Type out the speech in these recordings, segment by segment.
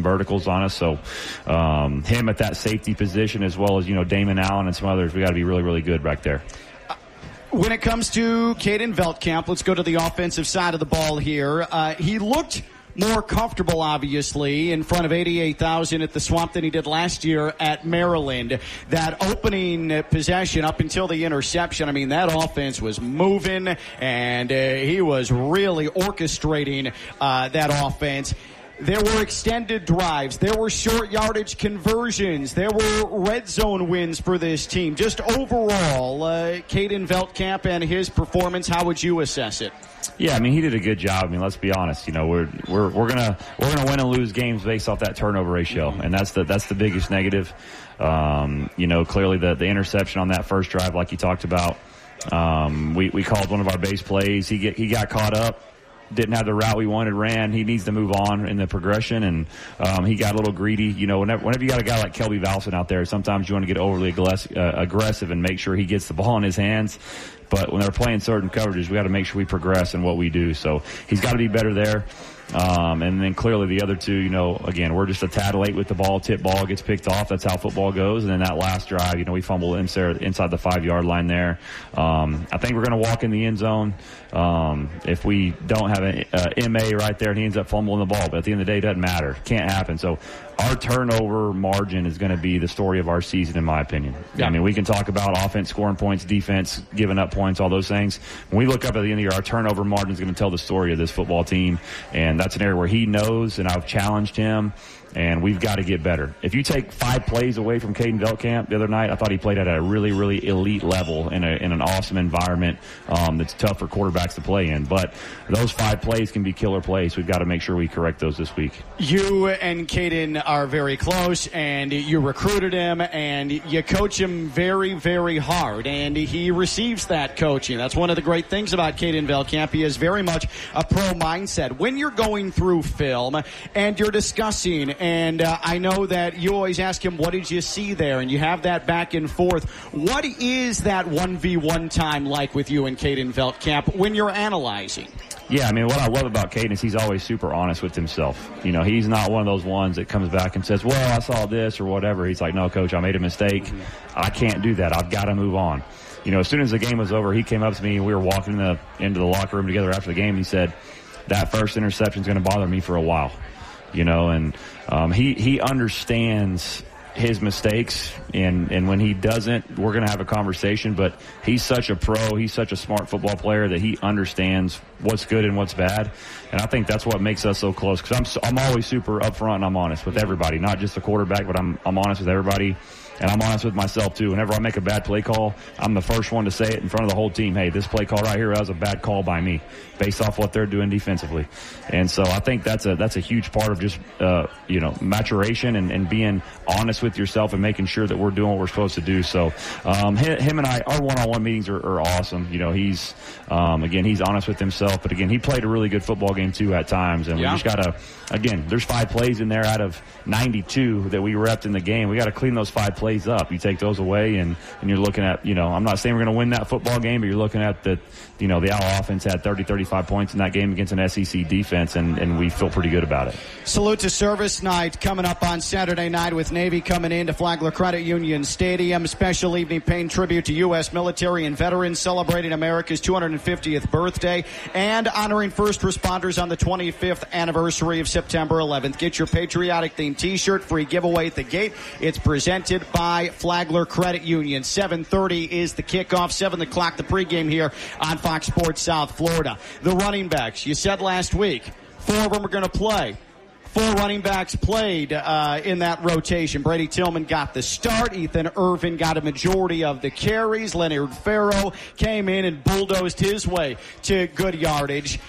verticals on us. So him at that safety position, as well as, Damon Allen and some others, we got to be really, really good back there. When it comes to Caden Veldkamp, let's go to the offensive side of the ball here. He looked more comfortable, obviously, in front of 88,000 at the Swamp than he did last year at Maryland. That opening possession up until the interception, that offense was moving, and he was really orchestrating that offense. There were extended drives. There were short yardage conversions. There were red zone wins for this team. Just overall, Caden Veldkamp and his performance, how would you assess it? Yeah, he did a good job. Let's be honest. We're gonna win and lose games based off that turnover ratio, and that's the biggest negative. Clearly the interception on that first drive, like you talked about, we called one of our base plays. He got caught up. Didn't have the route we wanted ran. He needs to move on in the progression, and he got a little greedy. Whenever you got a guy like Kelby Valson out there, sometimes you want to get overly aggressive and make sure he gets the ball in his hands. But when they're playing certain coverages, we got to make sure we progress in what we do. So he's got to be better there. And then clearly the other two, again, we're just a tad late with the ball. Tip ball gets picked off. That's how football goes. And then that last drive, we fumble inside the 5-yard line there. I think we're going to walk in the end zone. If we don't have an MA right there and he ends up fumbling the ball. But at the end of the day, it doesn't matter. Can't happen. So our turnover margin is going to be the story of our season, in my opinion. Yeah. We can talk about offense scoring points, defense giving up points, all those things. When we look up at the end of the year, our turnover margin is going to tell the story of this football team. And that's an area where he knows, and I've challenged him, and we've got to get better. If you take 5 plays away from Caden Veldkamp the other night, I thought he played at a really, really elite level in an awesome environment that's tough for quarterbacks to play in. But those 5 plays can be killer plays. We've got to make sure we correct those this week. You and Caden are very close, and you recruited him, and you coach him very, very hard, and he receives that coaching. That's one of the great things about Caden Veldkamp. He has very much a pro mindset. When you're going through film and you're discussing, and I know that you always ask him, what did you see there? And you have that back and forth. What is that 1v1 time like with you and Caden Veldkamp when you're analyzing? Yeah, what I love about Caden is he's always super honest with himself. He's not one of those ones that comes back and says, well, I saw this or whatever. He's like, no, Coach, I made a mistake. I can't do that. I've got to move on. As soon as the game was over, he came up to me and we were walking into the locker room together after the game. And he said, that first interception is going to bother me for a while. And he understands his mistakes, and when he doesn't, we're going to have a conversation. But he's such a pro, he's such a smart football player that he understands what's good and what's bad, and I think that's what makes us so close. Because I'm always super upfront and I'm honest with everybody, not just the quarterback, but I'm honest with everybody. And I'm honest with myself, too. Whenever I make a bad play call, I'm the first one to say it in front of the whole team. Hey, this play call right here, that was a bad call by me based off what they're doing defensively. And so I think that's a huge part of just, maturation and being honest with yourself and making sure that we're doing what we're supposed to do. So him and I, our one-on-one meetings are awesome. He's, again, he's honest with himself. But, again, he played a really good football game, too, at times. And we just got to, again, there's 5 plays in there out of 92 that we repped in the game. We got to clean those 5 plays up. You take those away, and you're looking at, I'm not saying we're going to win that football game, but you're looking at the Owl offense had 30, 35 points in that game against an SEC defense, and we feel pretty good about it. Salute to Service Night coming up on Saturday night with Navy coming into Flagler Credit Union Stadium. Special evening paying tribute to U.S. military and veterans celebrating America's 250th birthday and honoring first responders on the 25th anniversary of September 11th. Get your patriotic themed t-shirt, free giveaway at the gate. It's presented by Flagler Credit Union. 7:30 is the kickoff, 7 o'clock the pregame here on Fox Sports South Florida. The running backs, you said last week, 4 of them are going to play. 4 running backs played in that rotation. Brady Tillman got the start. Ethan Irvin got a majority of the carries. Leonard Farrow came in and bulldozed his way to good yardage.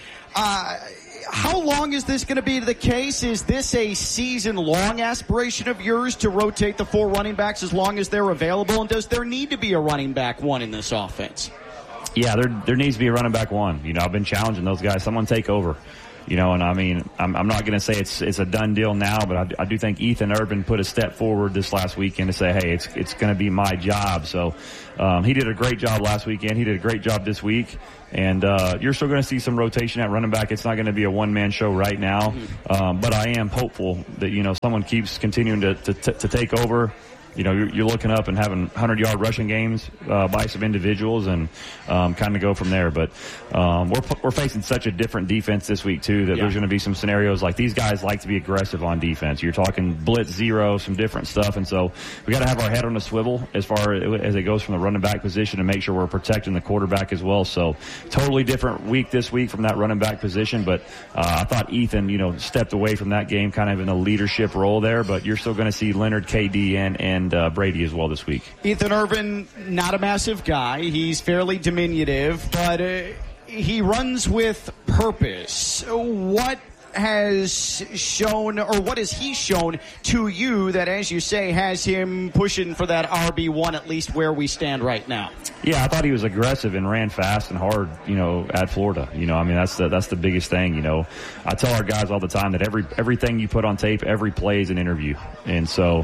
How long is this going to be the case? Is this a season-long aspiration of yours to rotate the 4 running backs as long as they're available? And does there need to be a running back 1 in this offense? Yeah, there needs to be a running back 1. I've been challenging those guys. Someone take over. And I mean, I'm not going to say it's a done deal now, but I do think Ethan Urban put a step forward this last weekend to say, hey, it's going to be my job. So he did a great job last weekend. He did a great job this week. And you're still going to see some rotation at running back. It's not going to be a one-man show right now. But I am hopeful that, someone keeps continuing to take over. You're looking up and having 100-yard rushing games by some individuals and kind of go from there. But we're facing such a different defense this week, too, that there's going to be some scenarios like these guys like to be aggressive on defense. You're talking blitz zero, some different stuff. And so we got to have our head on a swivel as far as it goes from the running back position and make sure we're protecting the quarterback as well. So totally different week this week from that running back position. But I thought Ethan, stepped away from that game kind of in a leadership role there. But you're still going to see Leonard, KD, and Brady as well this week. Ethan Urban, not a massive guy. He's fairly diminutive, but he runs with purpose. What has shown, or what has he shown to you that, as you say, has him pushing for that RB1 at least where we stand right now? Yeah, I thought he was aggressive and ran fast and hard, at Florida. I mean, that's the biggest thing. I tell our guys all the time that everything you put on tape, every play is an interview. And so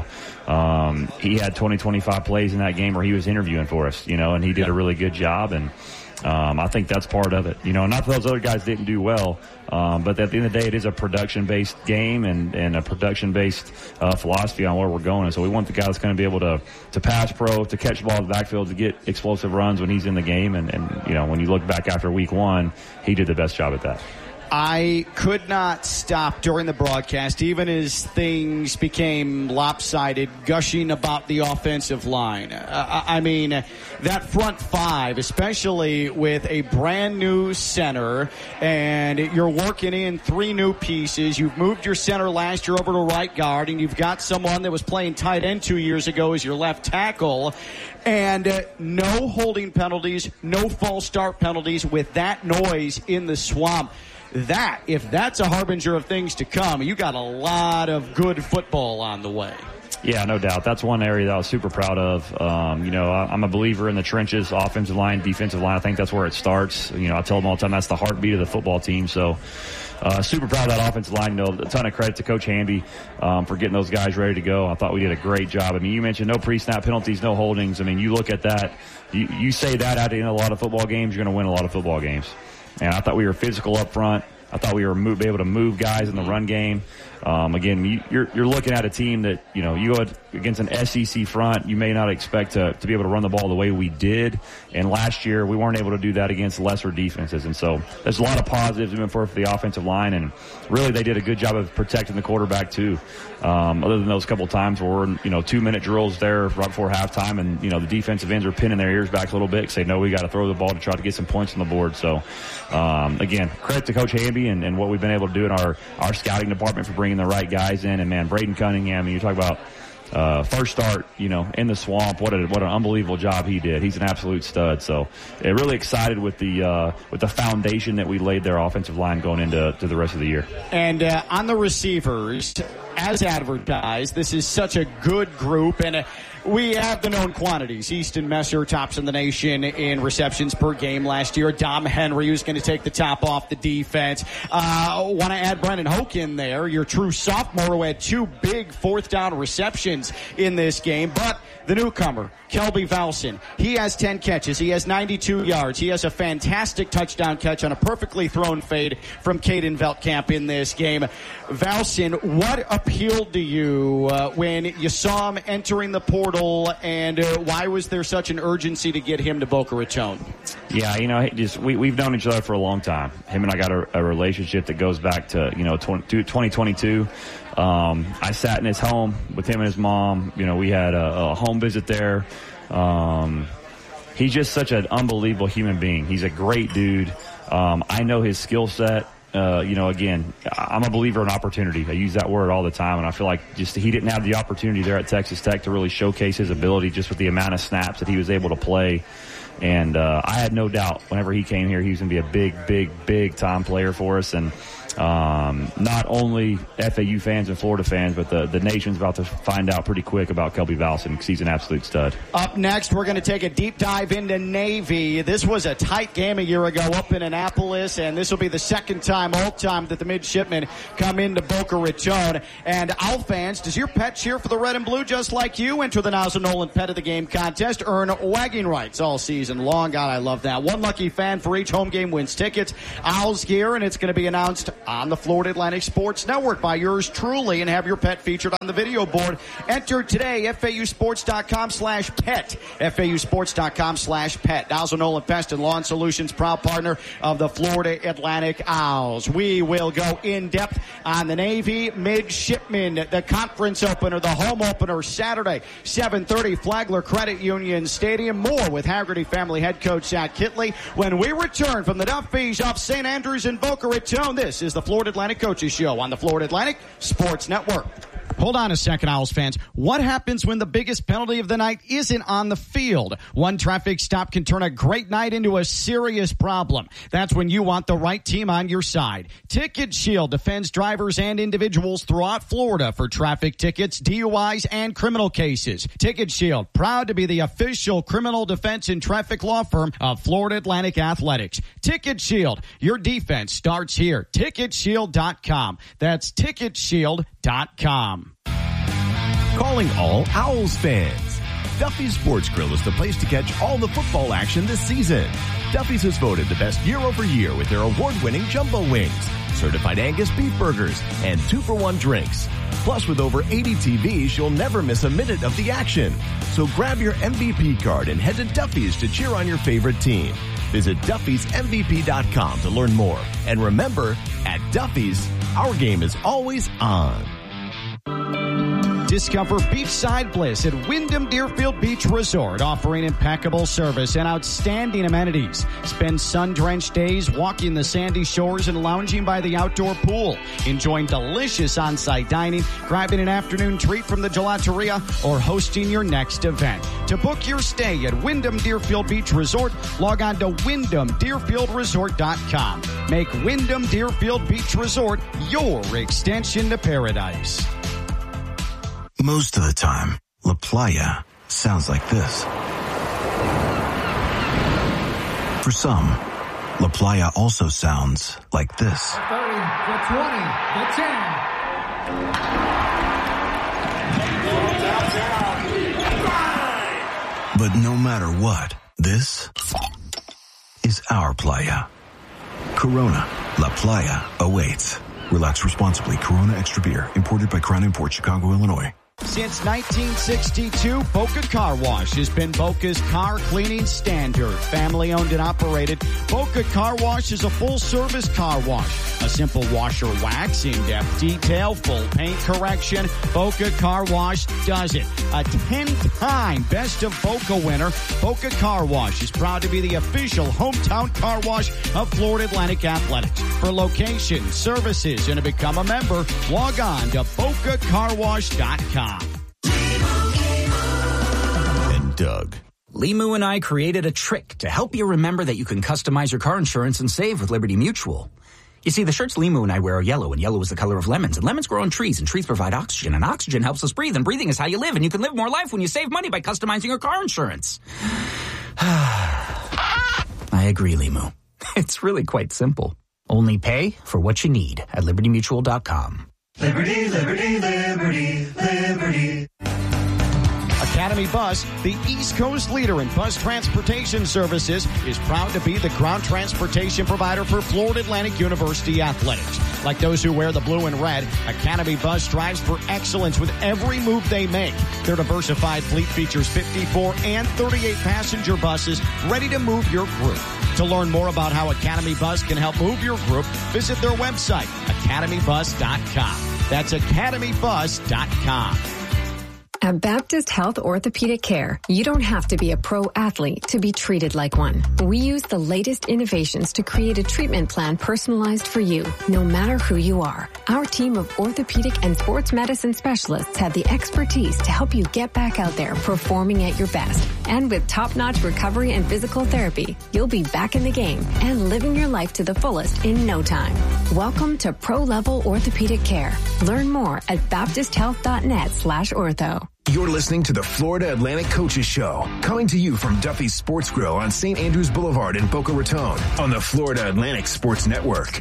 he had 25 plays in that game where he was interviewing for us, and he did a really good job. And I think that's part of it. Not that those other guys didn't do well, but at the end of the day, it is a production-based game and a production-based philosophy on where we're going. And so we want the guy that's going to be able to pass pro, to catch the ball in the backfield, to get explosive runs when he's in the game. And when you look back after week one, he did the best job at that. I could not stop during the broadcast, even as things became lopsided, gushing about the offensive line. I mean, that front five, especially with a brand new center, and you're working in 3 new pieces. You've moved your center last year over to right guard, and you've got someone that was playing tight end 2 years ago as your left tackle. And no holding penalties, no false start penalties with that noise in the swamp. If that's a harbinger of things to come, you got a lot of good football on the way. Yeah, no doubt. That's one area that I was super proud of. I'm a believer in the trenches, offensive line, defensive line. I think that's where it starts. I tell them all the time that's the heartbeat of the football team. So super proud of that offensive line. A ton of credit to Coach Hamby for getting those guys ready to go. I thought we did a great job. I mean, you mentioned no pre-snap penalties, no holdings. I mean, you look at that. You say that out in a lot of football games, you're going to win a lot of football games. And I thought we were physical up front. I thought we were able to move guys in the run game. Again, you're looking at a team that, you go against an SEC front, you may not expect to be able to run the ball the way we did. And last year, we weren't able to do that against lesser defenses. And so there's a lot of positives even for the offensive line. And really, they did a good job of protecting the quarterback, too. Other than those couple times where we're in, 2-minute drills there right before halftime. And, the defensive ends are pinning their ears back a little bit because they know we got to throw the ball to try to get some points on the board. So, again, credit to Coach Hamby and what we've been able to do in our scouting department for bringing the right guys in. And, man, Braden Cunningham, you talk about first start, in the swamp. What an unbelievable job he did. He's an absolute stud. So, really excited with the foundation that we laid their offensive line going into the rest of the year. And on the receivers, as advertised, this is such a good group, and we have the known quantities. Easton Messer tops in the nation in receptions per game last year. Dom Henry, who's going to take the top off the defense. Want to add Brennan Hoke in there, your true sophomore who had 2 big 4th down receptions in this game. But the newcomer, Kelby Valson, he has 10 catches. He has 92 yards. He has a fantastic touchdown catch on a perfectly thrown fade from Caden Veldkamp in this game. Valson, what appealed to you when you saw him entering the portal, and why was there such an urgency to get him to Boca Raton? Yeah, we've known each other for a long time. Him and I got a relationship that goes back to 2022. I sat in his home with him and his mom. We had a home visit there. He's just such an unbelievable human being. He's a great dude. I know his skill set. Again, I'm a believer in opportunity. I use that word all the time, and I feel like he didn't have the opportunity there at Texas Tech to really showcase his ability just with the amount of snaps that he was able to play. And I had no doubt whenever he came here, he was going to be a big time player for us. And not only FAU fans and Florida fans, but the nation's about to find out pretty quick about Kelby Valson because he's an absolute stud. Up next, we're going to take a deep dive into Navy. This was a tight game a year ago up in Annapolis, and this will be the second time all time that the midshipmen come into Boca Raton. And Owl fans, does your pet cheer for the red and blue just like you? Enter the Niles Nolan Pet of the Game contest. Earn wagging rights all season long. God, I love that. One lucky fan for each home game wins tickets. Owls gear, and it's going to be announced on the Florida Atlantic Sports Network by yours truly, and have your pet featured on the video board. Enter today, FAUsports.com/pet. FAUsports.com/pet. Niles Nolan Pest and Lawn Solutions, proud partner of the Florida Atlantic Owls. We will go in depth on the Navy midshipmen, the conference opener, the home opener, Saturday, 7:30, Flagler Credit Union Stadium. More with Haggerty family head coach Zach Kittley when we return from the Duffys of St. Andrews in Boca Raton. This is the Florida Atlantic Coaches Show on the Florida Atlantic Sports Network. Hold on a second, Owls fans. What happens when the biggest penalty of the night isn't on the field? One traffic stop can turn a great night into a serious problem. That's when you want the right team on your side. Ticket Shield defends drivers and individuals throughout Florida for traffic tickets, DUIs, and criminal cases. Ticket Shield, proud to be the official criminal defense and traffic law firm of Florida Atlantic Athletics. Ticket Shield, your defense starts here. TicketShield.com. That's TicketShield.com. Calling all Owls fans. Duffy's Sports Grill is the place to catch all the football action this season. Duffy's is voted the best year over year with their award-winning jumbo wings, certified Angus beef burgers, and 2-for-1 drinks. Plus, with over 80 TVs, you'll never miss a minute of the action. So grab your MVP card and head to Duffy's to cheer on your favorite team. Visit Duffy'sMVP.com to learn more. And remember, at Duffy's, our game is always on. Discover beachside bliss at Wyndham Deerfield Beach Resort, offering impeccable service and outstanding amenities. Spend sun-drenched days walking the sandy shores and lounging by the outdoor pool, enjoying delicious on-site dining, grabbing an afternoon treat from the gelateria, or hosting your next event. To book your stay at Wyndham Deerfield Beach Resort, log on to WyndhamDeerfieldResort.com. Make Wyndham Deerfield Beach Resort your extension to paradise. Most of the time, La Playa sounds like this. For some, La Playa also sounds like this. 30, the 20, the 10. But no matter what, this is our Playa. Corona, La Playa awaits. Relax responsibly. Corona Extra Beer, imported by Crown Imports, Chicago, Illinois. Since 1962, Boca Car Wash has been Boca's car cleaning standard. Family owned and operated, Boca Car Wash is a full-service car wash. A simple washer wax, in-depth detail, full paint correction. Boca Car Wash does it. A 10-time Best of Boca winner, Boca Car Wash is proud to be the official hometown car wash of Florida Atlantic Athletics. For locations, services, and to become a member, log on to BocaCarWash.com. And Doug. Limu and I created a trick to help you remember that you can customize your car insurance and save with Liberty Mutual. You see, the shirts Limu and I wear are yellow, and yellow is the color of lemons. And lemons grow on trees, and trees provide oxygen. And oxygen helps us breathe, and breathing is how you live. And you can live more life when you save money by customizing your car insurance. I agree, Limu. It's really quite simple. Only pay for what you need at LibertyMutual.com. Liberty, liberty, liberty, liberty. Academy Bus, the East Coast leader in bus transportation services, is proud to be the ground transportation provider for Florida Atlantic University athletics. Like those who wear the blue and red, Academy Bus strives for excellence with every move they make. Their diversified fleet features 54 and 38 passenger buses ready to move your group. To learn more about how Academy Bus can help move your group, visit their website, academybus.com. That's academybus.com. At Baptist Health Orthopedic Care, you don't have to be a pro athlete to be treated like one. We use the latest innovations to create a treatment plan personalized for you, no matter who you are. Our team of orthopedic and sports medicine specialists have the expertise to help you get back out there performing at your best. And with top-notch recovery and physical therapy, you'll be back in the game and living your life to the fullest in no time. Welcome to Pro-Level Orthopedic Care. Learn more at baptisthealth.net/ortho. You're listening to the Florida Atlantic Coaches Show, coming to you from Duffy's Sports Grill on St. Andrews Boulevard in Boca Raton on the Florida Atlantic Sports Network.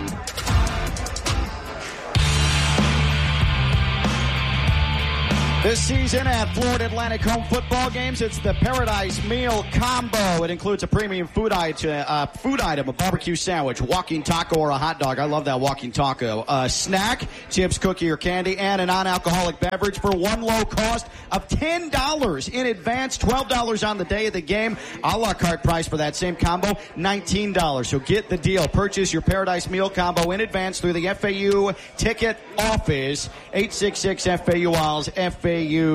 This season at Florida Atlantic home football games, it's the Paradise Meal Combo. It includes a premium food item, a barbecue sandwich, walking taco, or a hot dog. I love that walking taco. A snack, chips, cookie, or candy, and a non-alcoholic beverage for one low cost of $10 in advance, $12 on the day of the game. A la carte price for that same combo, $19. So get the deal. Purchase your Paradise Meal Combo in advance through the FAU ticket office, 866-FAU-ALS, FAU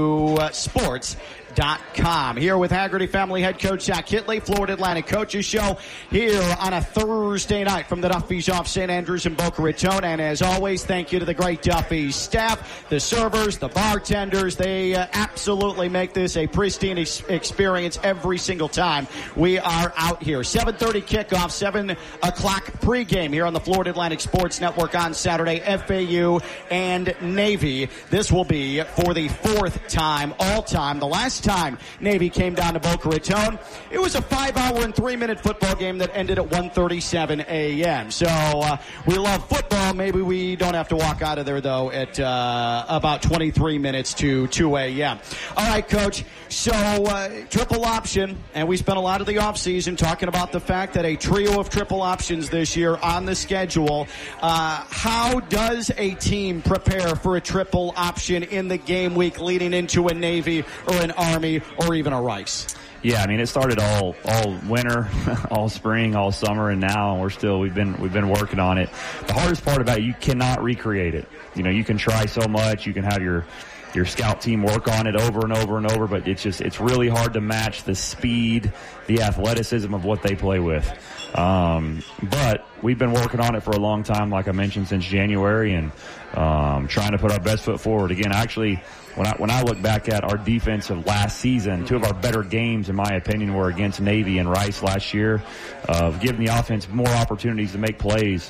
Sports.com. Here with Hagerty family head coach Zach Kitley, Florida Atlantic Coaches Show, here on a Thursday night from the Duffy's off St. Andrews and Boca Raton. And as always, thank you to the great Duffy's staff, the servers, the bartenders. They absolutely make this a pristine experience every single time we are out here. 7:30 kickoff, 7 o'clock pregame here on the Florida Atlantic Sports Network on Saturday, FAU and Navy. This will be for the fourth time all time. The last time Navy came down to Boca Raton, it was a 5-hour and 3-minute football game that ended at 1:37 a.m. So we love football. Maybe we don't have to walk out of there, though, at about 23 minutes to 2 a.m. All right, Coach. So triple option, and we spent a lot of the offseason talking about the fact that a trio of triple options this year on the schedule. How does a team prepare for a triple option in the game week leading into a Navy or an Army or even a Rice? Yeah, I mean, it started all winter, all spring, all summer, and now we've been working on it. The hardest part about it, you cannot recreate it. You know, you can try so much, you can have your scout team work on it over and over and over, but it's really hard to match the speed, the athleticism of what they play with. But we've been working on it for a long time, like I mentioned, since January, and trying to put our best foot forward. Again, actually, when I look back at our defense of last season, two of our better games, in my opinion, were against Navy and Rice last year, giving the offense more opportunities to make plays.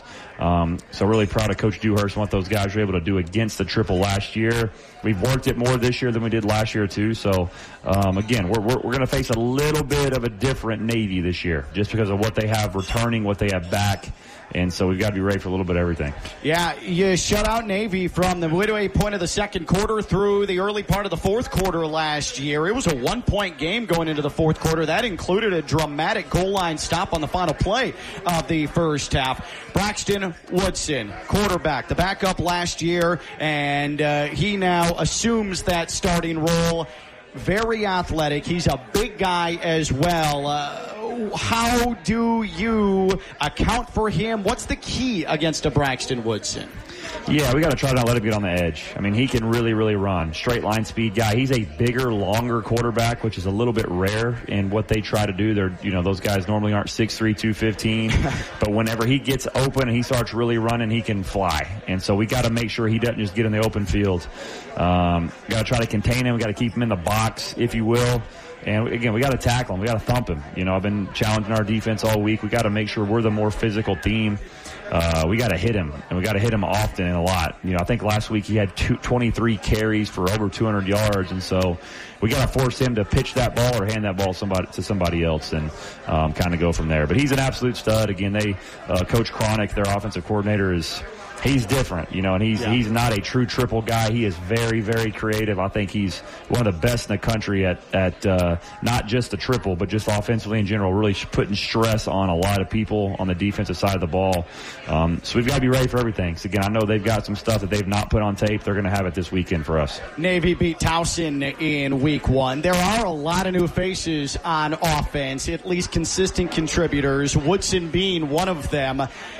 So really proud of Coach Dewhurst and what those guys were able to do against the triple last year. We've worked it more this year than we did last year, too. So, again, we're going to face a little bit of a different Navy this year just because of what they have returning, what they have back. And so we've got to be ready for a little bit of everything. Yeah, you shut out Navy from the midway point of the second quarter through the early part of the fourth quarter last year. It was a one-point game going into the fourth quarter. That included a dramatic goal line stop on the final play of the first half. Braxton Woodson, quarterback, the backup last year, and he now assumes that starting role. Very athletic. He's a big guy as well. How do you account for him? What's the key against a Braxton Woodson? Yeah, we got to try to not let him get on the edge. I mean, he can really, really run. Straight line speed guy. He's a bigger, longer quarterback, which is a little bit rare in what they try to do. Those guys normally aren't 6'3", 215. But whenever he gets open and he starts really running, he can fly. And so we got to make sure he doesn't just get in the open field. Got to try to contain him. We got to keep him in the box, if you will. And again, we got to tackle him. We got to thump him. I've been challenging our defense all week. We got to make sure we're the more physical team. We got to hit him, and we got to hit him often and a lot. I think last week he had 23 carries for over 200 yards, and so we got to force him to pitch that ball or hand that ball to somebody else and kind of go from there. But he's an absolute stud. Again, Coach Cronick, their offensive coordinator, he's different, and he's not a true triple guy. He is very, very creative. I think he's one of the best in the country at not just the triple, but just offensively in general, really putting stress on a lot of people on the defensive side of the ball. So we've got to be ready for everything. So again, I know they've got some stuff that they've not put on tape. They're going to have it this weekend for us. Navy beat Towson in week 1. There are a lot of new faces on offense, at least consistent contributors, Woodson being one of them.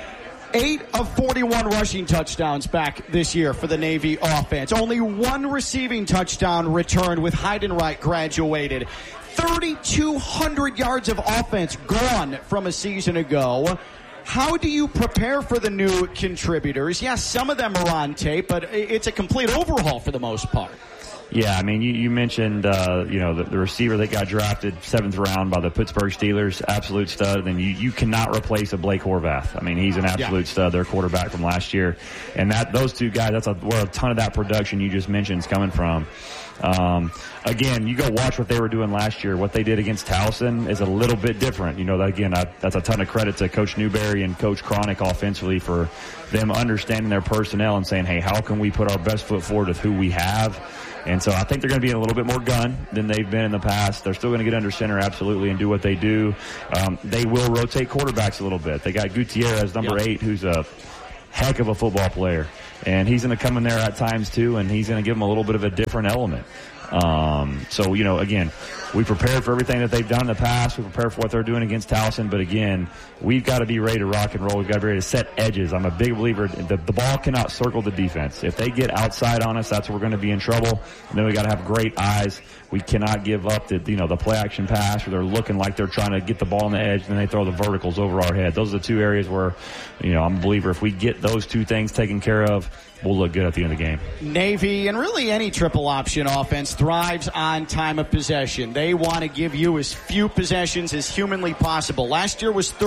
8 of 41 rushing touchdowns back this year for the Navy offense. Only 1 receiving touchdown returned with Heidenreich graduated. 3,200 yards of offense gone from a season ago. How do you prepare for the new contributors? Yes, some of them are on tape, but it's a complete overhaul for the most part. Yeah, I mean, you mentioned, the receiver that got drafted 7th round by the Pittsburgh Steelers, absolute stud. And you cannot replace a Blake Horvath. I mean, he's an absolute stud, their quarterback from last year. And those two guys, where a ton of that production you just mentioned is coming from. Again, you go watch what they were doing last year. What they did against Towson is a little bit different. That's a ton of credit to Coach Newberry and Coach Cronick offensively for them understanding their personnel and saying, hey, how can we put our best foot forward with who we have? And so I think they're going to be a little bit more gun than they've been in the past. They're still going to get under center, absolutely, and do what they do. They will rotate quarterbacks a little bit. They got Gutierrez, number 8, who's a heck of a football player. And he's going to come in there at times, too, and he's going to give them a little bit of a different element. Again, we prepared for everything that they've done in the past. We prepared for what they're doing against Towson. But, again, we've got to be ready to rock and roll. We've got to be ready to set edges. I'm a big believer the ball cannot circle the defense. If they get outside on us, that's where we're going to be in trouble. And then we got to have great eyes. We cannot give up the play-action pass where they're looking like they're trying to get the ball on the edge, and then they throw the verticals over our head. Those are the 2 areas where, I'm a believer if we get those 2 things taken care of, we'll look good at the end of the game. Navy, and really any triple option offense, thrives on time of possession. They want to give you as few possessions as humanly possible. Last year was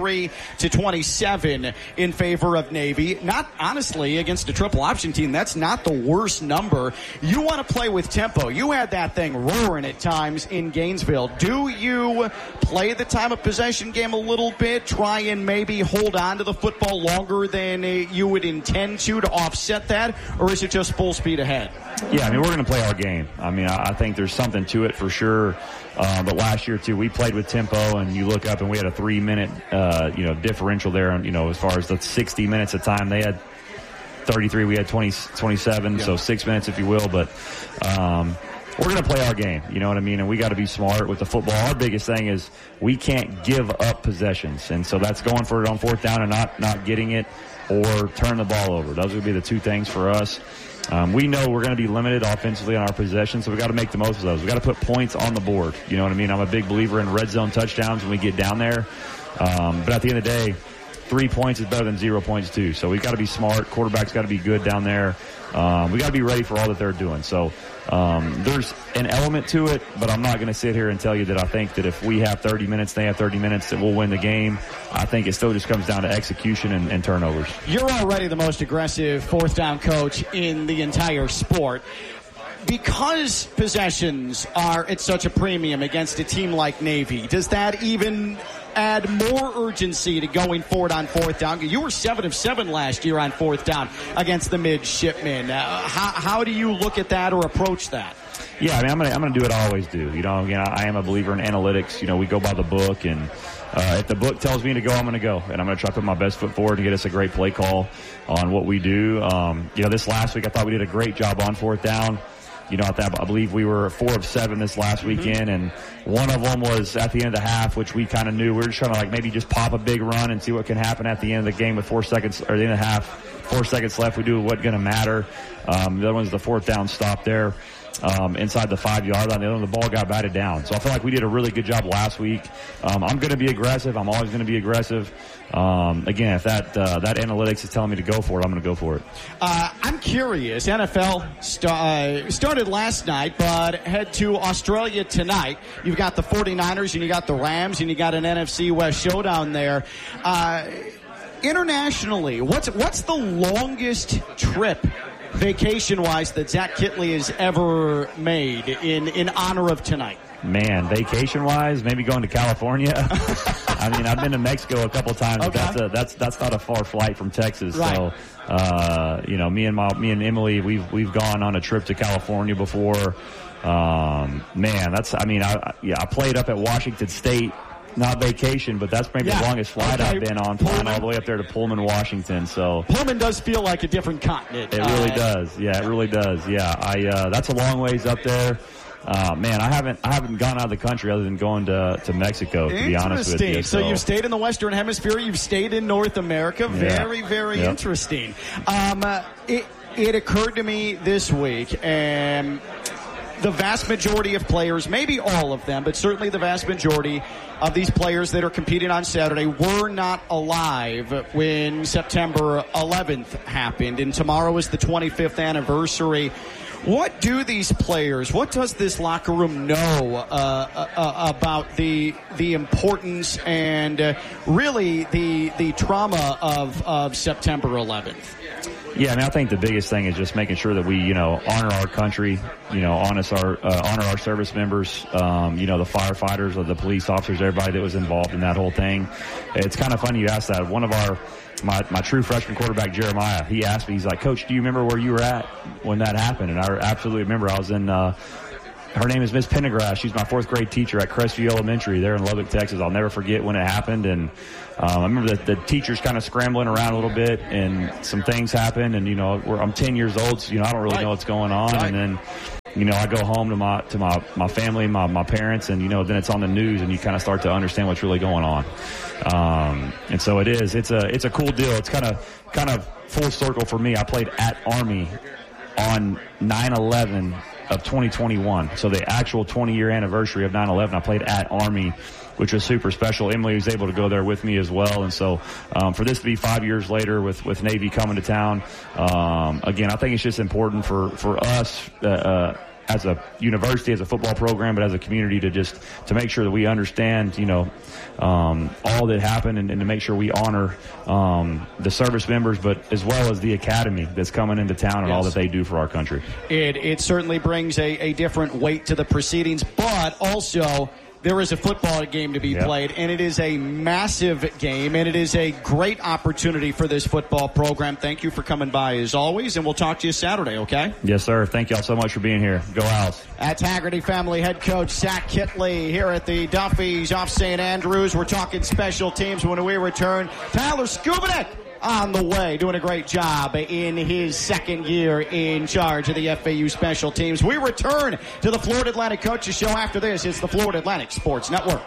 33-27 in favor of Navy. Not, honestly, against a triple option team, that's not the worst number. You want to play with tempo. You had that thing roaring at times in Gainesville. Do you play the time of possession game a little bit, try and maybe hold on to the football longer than you would intend to offset that, or is it just full speed ahead? Yeah, I mean, we're going to play our game. I mean, I think there's something to it for sure. But last year, too, we played with tempo, and you look up and we had a 3-minute, differential there, as far as the 60 minutes of time. They had 33, we had 27, so 6 minutes, if you will. But we're going to play our game, you know what I mean? And we got to be smart with the football. Our biggest thing is we can't give up possessions. And so that's going for it on 4th down and not getting it or turn the ball over. Those would be the 2 things for us. We know we're going to be limited offensively on our possessions, so we got to make the most of those. We got to put points on the board. You know what I mean? I'm a big believer in red zone touchdowns when we get down there. But at the end of the day, 3 points is better than 0 points too. So we've got to be smart. Quarterback's got to be good down there. We got to be ready for all that they're doing. So there's an element to it, but I'm not going to sit here and tell you that I think that if we have 30 minutes, they have 30 minutes, that we'll win the game. I think it still just comes down to execution and turnovers. You're already the most aggressive 4th down coach in the entire sport. Because possessions are at such a premium against a team like Navy, does that even add more urgency to going forward on 4th down? You were 7 of 7 last year on 4th down against the midshipmen. How do you look at that or approach that? Yeah, I mean, I'm gonna do what I always do. Again, I am a believer in analytics. We go by the book, and if the book tells me to go, I'm going to go, and I'm going to try to put my best foot forward and get us a great play call on what we do. This last week I thought we did a great job on 4th down. I believe we were 4 of 7 this last weekend, and one of them was at the end of the half, which we kind of knew. We were just trying to maybe just pop a big run and see what can happen at the end of the game with 4 seconds, or the end of the half, 4 seconds left. We do what's going to matter. The other one's the 4th down stop there. Inside the 5-yard line. The other one, the ball got batted down. So I feel like we did a really good job last week. I'm going to be aggressive. I'm always going to be aggressive. Again, if that analytics is telling me to go for it, I'm going to go for it. I'm curious. NFL started last night, but head to Australia tonight. You've got the 49ers, and you got the Rams, and you got an NFC West showdown there. Internationally, what's the longest trip vacation-wise that Zach Kittley has ever made in honor of tonight? Man, vacation-wise, maybe going to California. I mean, I've been to Mexico a couple times. Okay. But that's not a far flight from Texas. Right. So, me and Emily, we've gone on a trip to California before. I played up at Washington State. Not vacation, but that's maybe the longest flight I've been on, flying all the way up there to Pullman, Washington. So Pullman does feel like a different continent. It really does. Yeah, it really does. Yeah, that's a long ways up there. Man, I haven't gone out of the country other than going to Mexico, to be honest with you. So you've stayed in the Western Hemisphere. You've stayed in North America. Very, very interesting. It occurred to me this week, and the vast majority of players, maybe all of them, but certainly the vast majority of these players that are competing on Saturday were not alive when September 11th happened, and tomorrow is the 25th anniversary. What do these players, what does this locker room know about the importance and really the trauma of September 11th? Yeah, I mean, I think the biggest thing is just making sure that we, honor our country, honor our service members, the firefighters, or the police officers, everybody that was involved in that whole thing. It's kind of funny you asked that. One of my true freshman quarterback, Jeremiah, he asked me, he's like, Coach, do you remember where you were at when that happened? And I absolutely remember. I was in, her name is Miss Pendergrass. She's my 4th grade teacher at Crestview Elementary there in Lubbock, Texas. I'll never forget when it happened. And I remember the teachers kind of scrambling around a little bit, and some things happened. And, I'm 10 years old, so, I don't really know what's going on. Right. And then, I go home to my family, my parents, and, then it's on the news, and you kind of start to understand what's really going on. And so it's a cool deal. It's kind of full circle for me. I played at Army on 9/11 of 2021. So the actual 20-year anniversary of 9/11, I played at Army, which was super special. Emily was able to go there with me as well. And so for this to be 5 years later with Navy coming to town, again, I think it's just important for us as a university, as a football program, but as a community to make sure that we understand, all that happened, and to make sure we honor the service members, but as well as the academy that's coming into town and all that they do for our country. It certainly brings a different weight to the proceedings, but also there is a football game to be played, and it is a massive game, and it is a great opportunity for this football program. Thank you for coming by as always, and we'll talk to you Saturday, okay? Yes, sir. Thank y'all so much for being here. Go Owls. That's Haggerty family head coach Zach Kittley here at the Duffy's off St. Andrews. We're talking special teams when we return. Tyler Skubanek on the way, doing a great job in his second year in charge of the FAU special teams. We return to the Florida Atlantic Coaches Show after this. It's the Florida Atlantic Sports Network.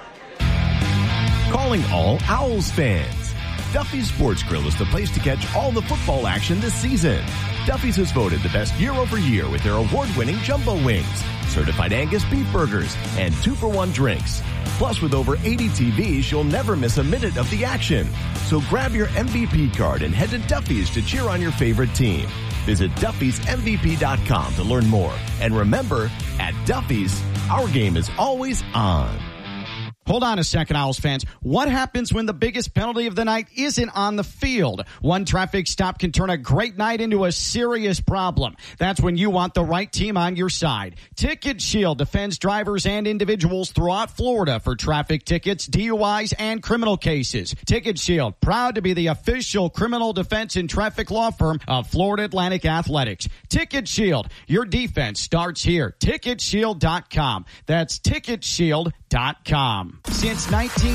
Calling all Owls fans. Duffy's Sports Grill is the place to catch all the football action this season. Duffy's has voted the best year over year with their award-winning jumbo wings, certified Angus beef burgers, and 2-for-1 drinks. Plus, with over 80 TVs, you'll never miss a minute of the action. So grab your MVP card and head to Duffy's to cheer on your favorite team. Visit Duffy'sMVP.com to learn more. And remember, at Duffy's, our game is always on. Hold on a second, Owls fans. What happens when the biggest penalty of the night isn't on the field? One traffic stop can turn a great night into a serious problem. That's when you want the right team on your side. Ticket Shield defends drivers and individuals throughout Florida for traffic tickets, DUIs, and criminal cases. Ticket Shield, proud to be the official criminal defense and traffic law firm of Florida Atlantic Athletics. Ticket Shield, your defense starts here. TicketShield.com. That's TicketShield.com. Since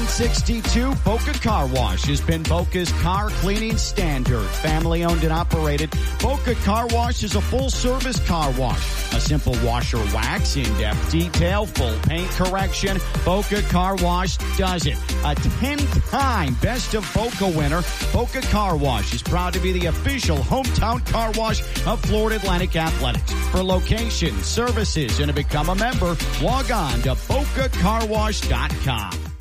1962, Boca Car Wash has been Boca's car cleaning standard. Family owned and operated, Boca Car Wash is a full-service car wash. A simple washer wax, in-depth detail, full paint correction. Boca Car Wash does it. A 10-time Best of Boca winner, Boca Car Wash is proud to be the official hometown car wash of Florida Atlantic Athletics. For locations, services, and to become a member, log on to BocaCarWash.com.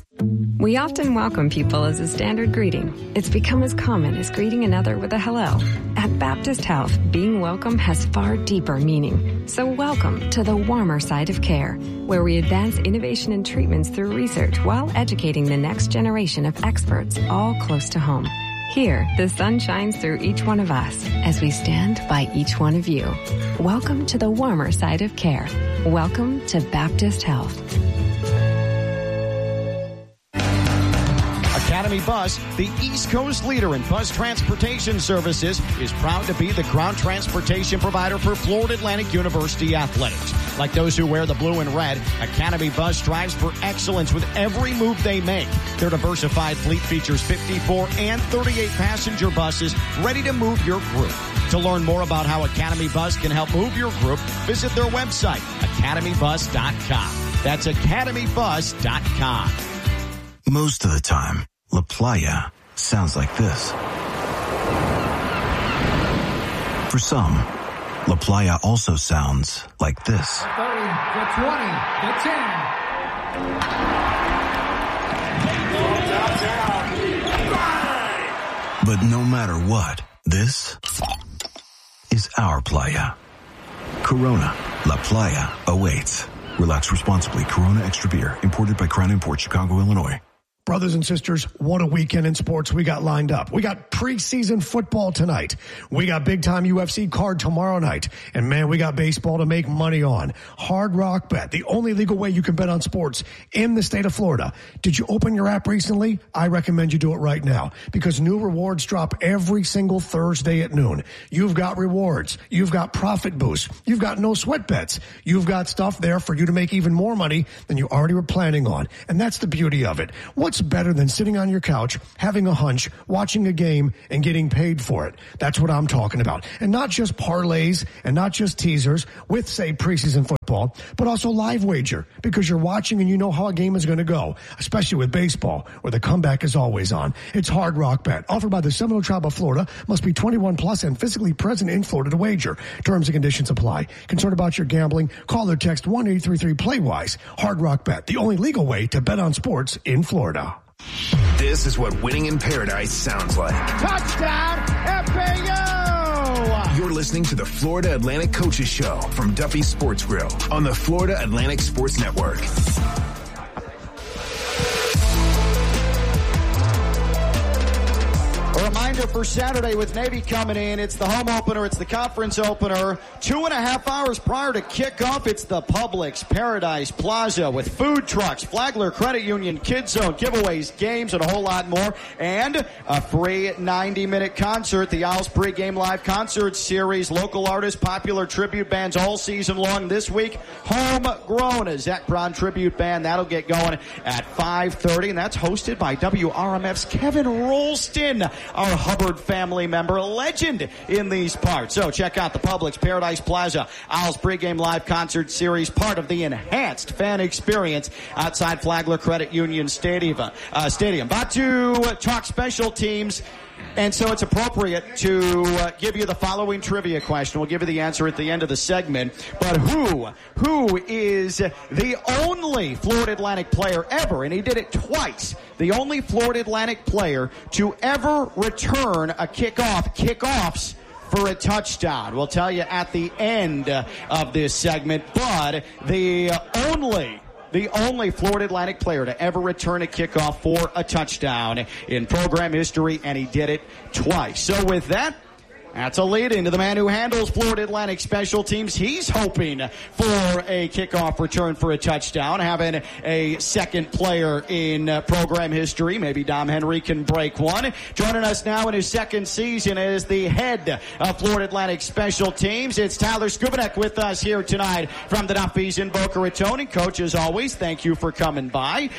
We often welcome people as a standard greeting. It's become as common as greeting another with a hello. At Baptist Health, being welcome has far deeper meaning. So welcome to the warmer side of care, where we advance innovation and treatments through research while educating the next generation of experts, all close to home. Here, the sun shines through each one of us as we stand by each one of you. Welcome to the warmer side of care. Welcome to Baptist Health. Academy Bus, the East Coast leader in bus transportation services, is proud to be the ground transportation provider for Florida Atlantic University athletics. Like those who wear the blue and red, Academy Bus strives for excellence with every move they make. Their diversified fleet features 54 and 38 passenger buses ready to move your group. To learn more about how Academy Bus can help move your group, visit their website, academybus.com. That's academybus.com. Most of the time, La Playa sounds like this. For some, La Playa also sounds like this. 30, the 20, the 10. But no matter what, this is our playa. Corona, La Playa awaits. Relax responsibly. Corona Extra Beer, imported by Crown Imports, Chicago, Illinois. Brothers and sisters, what a weekend in sports we got lined up. We got preseason football tonight. We got big-time UFC card tomorrow night. And, man, we got baseball to make money on. Hard Rock Bet, the only legal way you can bet on sports in the state of Florida. Did you open your app recently? I recommend you do it right now because new rewards drop every single Thursday at noon. You've got rewards. You've got profit boosts. You've got no sweat bets. You've got stuff there for you to make even more money than you already were planning on. And that's the beauty of it. What's better than sitting on your couch, having a hunch, watching a game, and getting paid for it? That's what I'm talking about. And not just parlays and not just teasers with, say, preseason football, but also live wager because you're watching and you know how a game is going to go, especially with baseball where the comeback is always on. It's Hard Rock Bet, offered by the Seminole Tribe of Florida, must be 21 plus and physically present in Florida to wager. Terms and conditions apply. Concerned about your gambling? Call or text 1-833-PLAY-WISE. Hard Rock Bet, the only legal way to bet on sports in Florida. This is what winning in paradise sounds like. Touchdown, FAU! You're listening to the Florida Atlantic Coaches Show from Duffy's Sports Grill on the Florida Atlantic Sports Network. A reminder for Saturday with Navy coming in. It's the home opener. It's the conference opener. 2.5 hours prior to kickoff, it's the Publix Paradise Plaza with food trucks, Flagler Credit Union, Kids Zone, giveaways, games, and a whole lot more. And a free 90-minute concert, the Owls Pregame Live Concert Series. Local artists, popular tribute bands all season long. This week, homegrown, a Zach Brown tribute band. That'll get going at 5:30, and that's hosted by WRMF's Kevin Rolston, our Hubbard family member, legend in these parts. So check out the Publix Paradise Plaza Owls Pregame Live Concert Series, part of the enhanced fan experience outside Flagler Credit Union Stadium. About to talk special teams. And so it's appropriate to give you the following trivia question. We'll give you the answer at the end of the segment. But who is the only Florida Atlantic player ever, and he did it twice, the only Florida Atlantic player to ever return a kickoffs for a touchdown? We'll tell you at the end of this segment, but the only Florida Atlantic player to ever return a kickoff for a touchdown in program history, and he did it twice. So with that, that's a lead into the man who handles Florida Atlantic special teams. He's hoping for a kickoff return for a touchdown, having a second player in program history. Maybe Dom Henry can break one. Joining us now in his second season is the head of Florida Atlantic special teams. It's Tyler Skubanek with us here tonight from the Duffys in Boca Raton. And Coach, as always, thank you for coming by.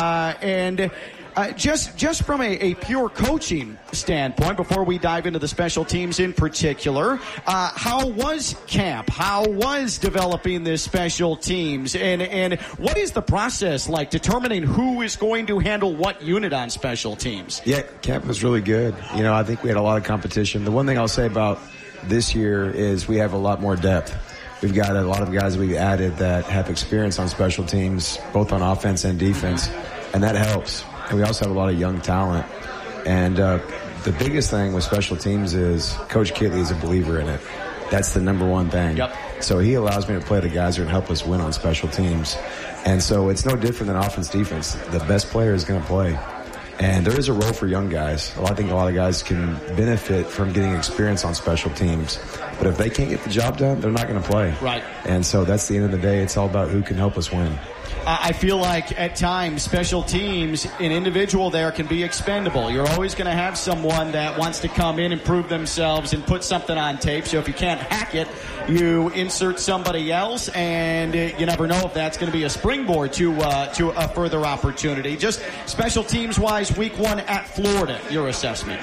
Just from a pure coaching standpoint, before we dive into the special teams in particular, how was camp? How was developing this special teams? And what is the process like determining who is going to handle what unit on special teams? Yeah, camp was really good. You know, I think we had a lot of competition. The one thing I'll say about this year is we have a lot more depth. We've got a lot of guys we've added that have experience on special teams, both on offense and defense, and that helps. And we also have a lot of young talent. And the biggest thing with special teams is Coach Kitley is a believer in it. That's the number one thing. Yep. So he allows me to play the guys who can help us win on special teams. And so it's no different than offense, defense. The best player is going to play. And there is a role for young guys. I think a lot of guys can benefit from getting experience on special teams. But if they can't get the job done, they're not going to play. Right. And so that's the end of the day. It's all about who can help us win. I feel like at times special teams, an individual there can be expendable. You're always going to have someone that wants to come in and prove themselves and put something on tape. So if you can't hack it, you insert somebody else, and you never know if that's going to be a springboard to a further opportunity. Just special teams-wise, week 1 at Florida, your assessment.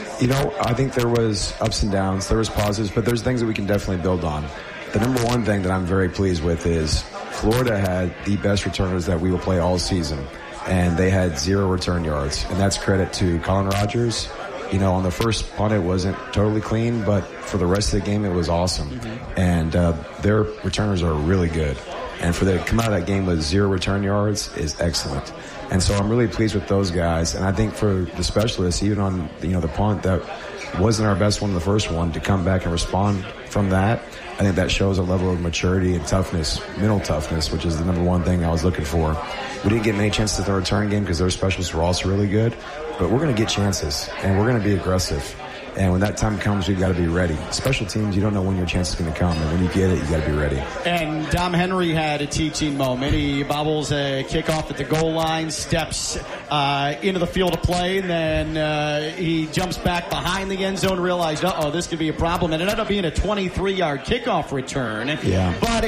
I think there was ups and downs. There was positives, but there's things that we can definitely build on. The number one thing that I'm very pleased with is Florida had the best returners that we will play all season, and they had 0 return yards, and that's credit to Colin Rogers. On the first punt, it wasn't totally clean, but for the rest of the game, it was awesome. Mm-hmm. And their returners are really good. And for them to come out of that game with 0 return yards is excellent. And so I'm really pleased with those guys. And I think for the specialists, even on the punt that wasn't our best one in the first one, to come back and respond from that, I think that shows a level of maturity and toughness, mental toughness, which is the number one thing I was looking for. We didn't get many chances at the return game because their specialists were also really good. But we're going to get chances, and we're going to be aggressive. And when that time comes, we've got to be ready. Special teams, you don't know when your chance is going to come. And when you get it, you got to be ready. And Dom Henry had a teaching moment. He bobbles a kickoff at the goal line, steps into the field of play, and then he jumps back behind the end zone, realized, this could be a problem. And it ended up being a 23-yard kickoff return. Yeah. But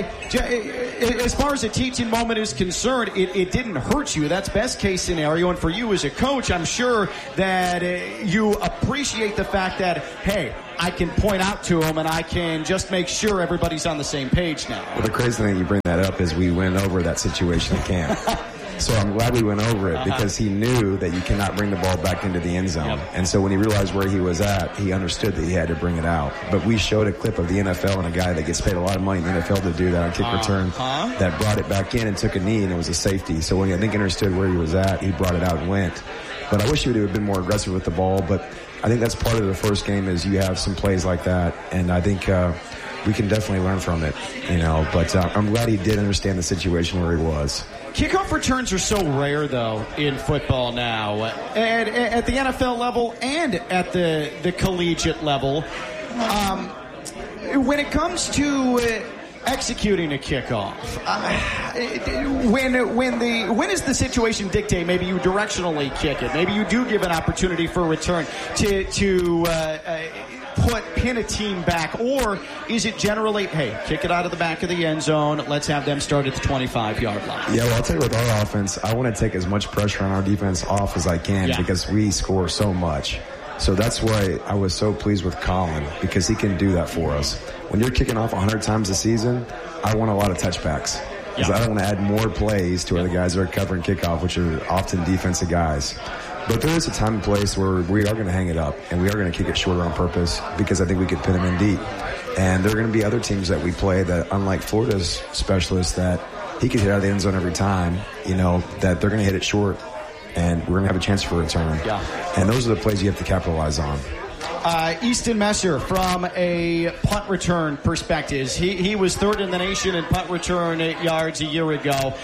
as far as a teaching moment is concerned, it didn't hurt you. That's best case scenario. And for you as a coach, I'm sure that you appreciate the fact that, hey, I can point out to him and I can just make sure everybody's on the same page now. Well, the crazy thing you bring that up is we went over that situation at camp. So I'm glad we went over it because he knew that you cannot bring the ball back into the end zone. Yep. And so when he realized where he was at, he understood that he had to bring it out. But we showed a clip of the NFL and a guy that gets paid a lot of money in the NFL to do that on kick return that brought it back in and took a knee, and it was a safety. So when he, I think, understood where he was at, he brought it out and went. But I wish he would have been more aggressive with the ball. But I think that's part of the first game is you have some plays like that. And I think we can definitely learn from it, But I'm glad he did understand the situation where he was. Kickoff returns are so rare, though, in football now. And at the NFL level and at the collegiate level. When it comes to executing a kickoff, when is the situation dictate? Maybe you directionally kick it. Maybe you do give an opportunity for a return to pin a team back, or is it generally, hey, kick it out of the back of the end zone, let's have them start at the 25-yard line? Yeah, well, I'll tell you, with our offense, I want to take as much pressure on our defense off as I can because we score so much. So that's why I was so pleased with Colin, because he can do that for us. When you're kicking off 100 times a season, I want a lot of touchbacks because I don't want to add more plays to other guys that are covering kickoff, which are often defensive guys. But there is a time and place where we are going to hang it up, and we are going to kick it shorter on purpose because I think we could pin them in deep. And there are going to be other teams that we play that, unlike Florida's specialists, that he could hit out of the end zone every time, that they're going to hit it short, and we're going to have a chance for a return. Yeah. And those are the plays you have to capitalize on. Easton Messer, from a punt return perspective, he was third in the nation in punt return yards a year ago.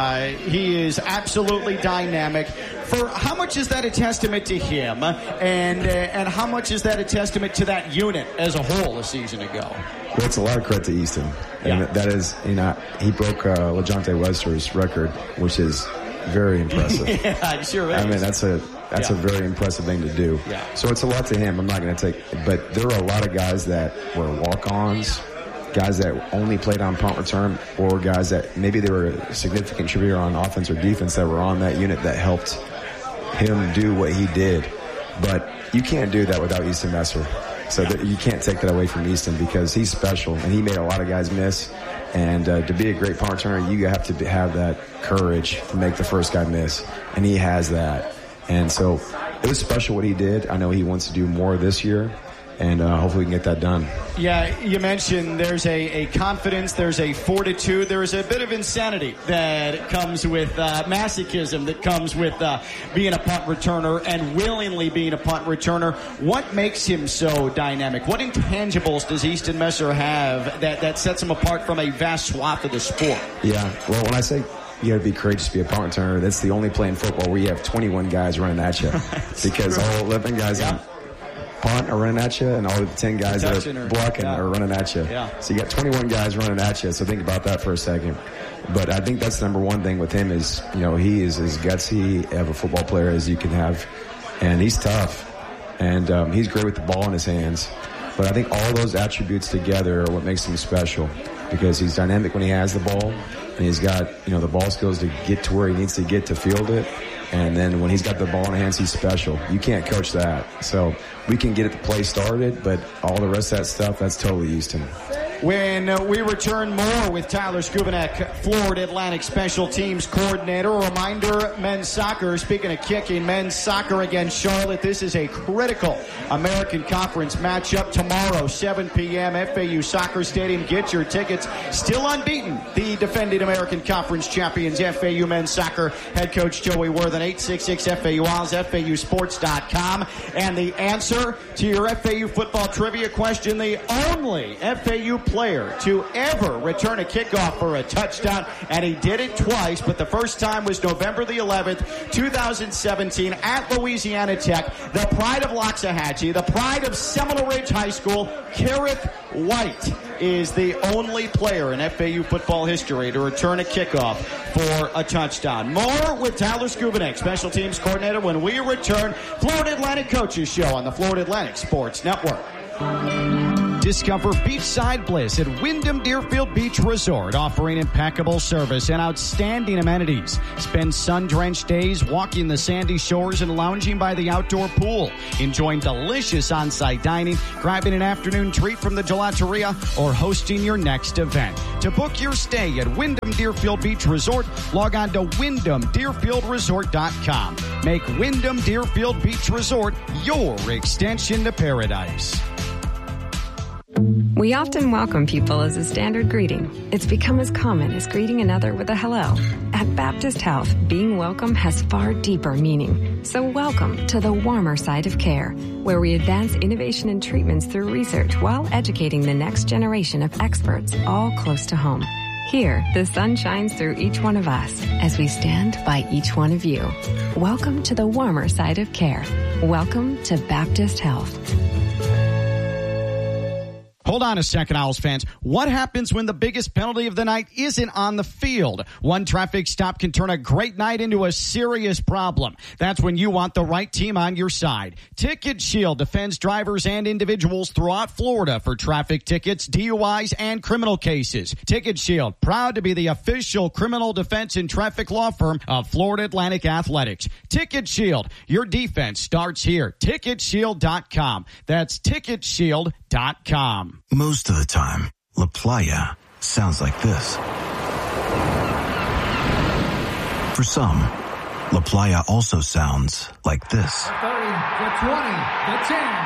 He is absolutely dynamic. For how much is that a testament to him, and how much is that a testament to that unit as a whole a season ago? Well, it's a lot of credit to Easton. And that is, he broke LaJohntay Wester's record, which is very impressive. Yeah, it sure is. I mean, that's a very impressive thing to do. Yeah. So it's a lot to him. I'm not going to take, but there are a lot of guys that were walk-ons, guys that only played on punt return, or guys that maybe they were a significant contributor on offense or defense that were on that unit that helped him do what he did. But you can't do that without Easton Messer. So you can't take that away from Easton because he's special and he made a lot of guys miss. And to be a great punt returner, you have to have that courage to make the first guy miss. And he has that. And so it was special what he did. I know he wants to do more this year. And hopefully we can get that done. Yeah, you mentioned there's a confidence, there's a fortitude, there's a bit of insanity that comes with masochism, that comes with being a punt returner and willingly being a punt returner. What makes him so dynamic? What intangibles does Easton Messer have that sets him apart from a vast swath of the sport? Yeah, well, when I say you got to be courageous to be a punt returner, that's the only play in football where you have 21 guys running at you. Because all 11 guys punt are running at you, and all the 10 guys that Touching are or- blocking yeah. are running at you. Yeah. So you got 21 guys running at you, so think about that for a second. But I think that's the number one thing with him is, he is as gutsy of a football player as you can have, and he's tough, and he's great with the ball in his hands. But I think all those attributes together are what makes him special, because he's dynamic when he has the ball, and he's got, the ball skills to get to where he needs to get to field it. And then when he's got the ball in hands, he's special. You can't coach that. So we can get it the play started, but all the rest of that stuff, that's totally used to him. When we return more with Tyler Skubanek, Florida Atlantic Special Teams Coordinator. A reminder, men's soccer, speaking of kicking, men's soccer against Charlotte. This is a critical American Conference matchup tomorrow, 7 p.m., FAU Soccer Stadium. Get your tickets. Still unbeaten, the defending American Conference champions, FAU men's soccer. Head coach Joey Worthen, 866-FAU-Oz, FAUsports.com. And the answer to your FAU football trivia question, the only FAU player to ever return a kickoff for a touchdown, and he did it twice, but the first time was November the 11th, 2017 at Louisiana Tech. The pride of Loxahatchee, the pride of Seminole Ridge High School, Kerith White is the only player in FAU football history to return a kickoff for a touchdown. More with Tyler Skubanek, Special Teams Coordinator, when we return. Florida Atlantic Coaches Show on the Florida Atlantic Sports Network. Discover beachside bliss at Wyndham Deerfield Beach Resort, offering impeccable service and outstanding amenities. Spend sun-drenched days walking the sandy shores and lounging by the outdoor pool, enjoying delicious on-site dining, grabbing an afternoon treat from the gelateria, or hosting your next event. To book your stay at Wyndham Deerfield Beach Resort, log on to WyndhamDeerfieldResort.com. Make Wyndham Deerfield Beach Resort your extension to paradise. We often welcome people as a standard greeting. It's become as common as greeting another with a hello. At Baptist Health, being welcome has far deeper meaning. So welcome to the warmer side of care, where we advance innovation and treatments through research while educating the next generation of experts, all close to home. Here, the sun shines through each one of us as we stand by each one of you. Welcome to the warmer side of care. Welcome to Baptist Health. Hold on a second, Owls fans. What happens when the biggest penalty of the night isn't on the field? One traffic stop can turn a great night into a serious problem. That's when you want the right team on your side. Ticket Shield defends drivers and individuals throughout Florida for traffic tickets, DUIs, and criminal cases. Ticket Shield, proud to be the official criminal defense and traffic law firm of Florida Atlantic Athletics. Ticket Shield, your defense starts here. TicketShield.com. That's TicketShield.com. Most of the time, La Playa sounds like this. For some, La Playa also sounds like this. 30, the 20, the 10.